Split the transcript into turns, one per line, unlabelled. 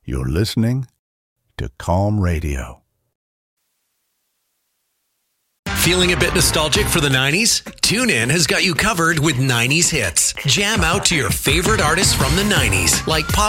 You're listening to Calm Radio.
Feeling a bit nostalgic for the 90s? TuneIn has got you covered with 90s hits. Jam out to your favorite artists from the 90s, like Pop